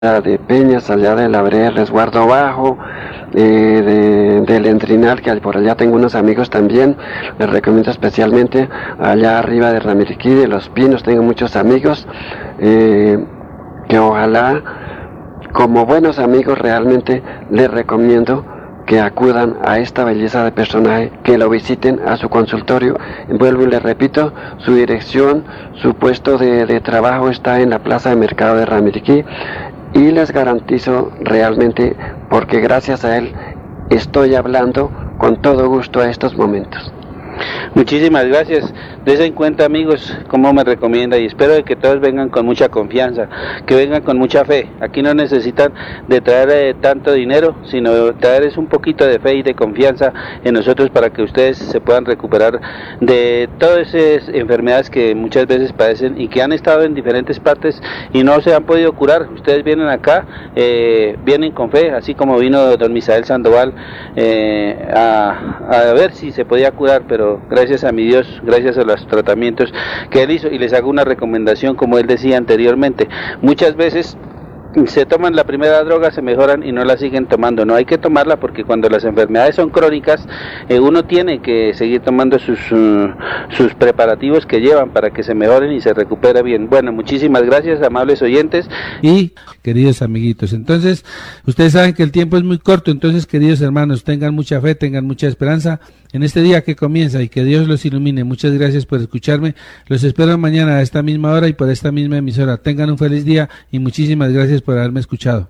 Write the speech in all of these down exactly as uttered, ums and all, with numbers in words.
de Peñas, allá de la vereda del Resguardo Bajo, eh, de, del Entrinal, que por allá tengo unos amigos también. Les recomiendo especialmente allá arriba de Ramiriquí, de Los Pinos, tengo muchos amigos, eh, que ojalá, como buenos amigos, realmente les recomiendo que acudan a esta belleza de personaje, que lo visiten a su consultorio. Vuelvo y les repito, su dirección, su puesto de, de trabajo está en la plaza de mercado de Ramiriquí, y les garantizo realmente, porque gracias a él estoy hablando con todo gusto a estos momentos. Muchísimas gracias. Desen en cuenta, amigos, cómo me recomienda, y espero de que todos vengan con mucha confianza, que vengan con mucha fe. Aquí no necesitan de traer eh, tanto dinero, sino traer un poquito de fe y de confianza en nosotros para que ustedes se puedan recuperar de todas esas enfermedades que muchas veces padecen y que han estado en diferentes partes y no se han podido curar. Ustedes vienen acá, eh, vienen con fe, así como vino don Misael Sandoval eh, a, a ver si se podía curar, pero gracias a mi Dios, gracias a los tratamientos que él hizo. Y les hago una recomendación, como él decía anteriormente, muchas veces se toman la primera droga, se mejoran y no la siguen tomando. No hay que tomarla, porque cuando las enfermedades son crónicas, eh, uno tiene que seguir tomando sus, uh, sus preparativos que llevan para que se mejoren y se recupere bien. Bueno, muchísimas gracias, amables oyentes y queridos amiguitos. Entonces, ustedes saben que el tiempo es muy corto, entonces, queridos hermanos, tengan mucha fe, tengan mucha esperanza en este día que comienza, y que Dios los ilumine. Muchas gracias por escucharme. Los espero mañana a esta misma hora y por esta misma emisora. Tengan un feliz día y muchísimas gracias por haberme escuchado.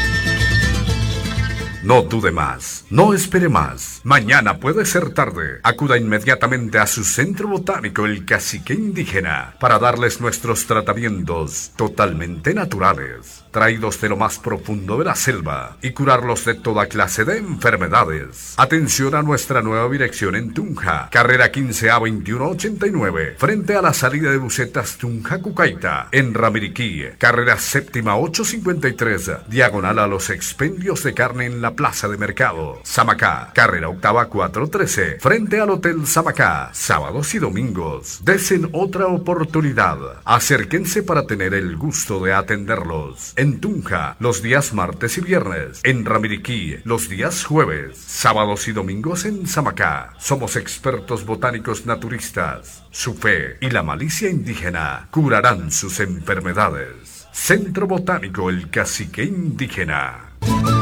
No dude más, no espere más. Mañana puede ser tarde. Acuda inmediatamente a su centro botánico, el Cacique Indígena, para darles nuestros tratamientos totalmente naturales, traídos de lo más profundo de la selva, y curarlos de toda clase de enfermedades. Atención a nuestra nueva dirección en Tunja, carrera quince A veintiuno ochenta y nueve, frente a la salida de Bucetas Tunja Cucaita. En Ramiriquí, carrera séptima ochocientos cincuenta y tres, diagonal a los expendios de carne en la plaza de mercado. Samacá, carrera octava cuatrocientos trece, frente al Hotel Samacá, sábados y domingos. Desen otra oportunidad. Acérquense para tener el gusto de atenderlos. En Tunja, los días martes y viernes. En Ramiriquí, los días jueves. Sábados y domingos en Samacá. Somos expertos botánicos naturistas. Su fe y la malicia indígena curarán sus enfermedades. Centro Botánico El Cacique Indígena.